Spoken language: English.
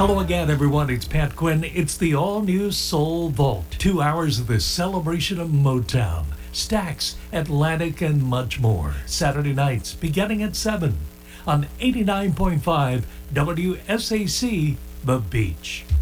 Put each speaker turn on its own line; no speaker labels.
Hello again, everyone. It's Pat Quinn. It's the all-new Soul Vault. 2 hours of the celebration of Motown, Stax, Atlantic, and much more. Saturday nights, beginning at 7 on 89.5 WSAC, The Beach.